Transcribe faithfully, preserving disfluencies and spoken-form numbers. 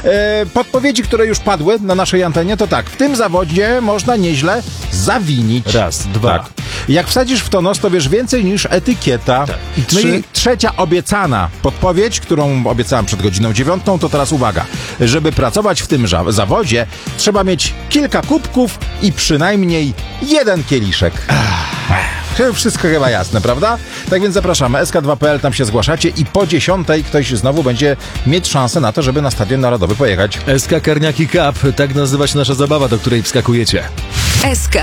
E, podpowiedzi, które już padły na naszej antenie, to tak, w tym zawodzie można nieźle zawinić. Raz, dwa. Tak. Jak wsadzisz w to nos, to wiesz więcej niż etykieta. Tak. I No trzy. i trzecia obiecana podpowiedź, którą obiecałem przed godziną dziewiątą, to teraz uwaga. Żeby pracować w tym ża- zawodzie, trzeba mieć kilka kubków i przynajmniej jeden kieliszek. Wszystko chyba jasne, prawda? Tak więc zapraszamy, S K dwa kropka P L, tam się zgłaszacie i po dziesiątej ktoś znowu będzie mieć szansę na to, żeby na Stadion Narodowy pojechać. S K Karniaki Cup, tak nazywa się nasza zabawa, do której wskakujecie. S K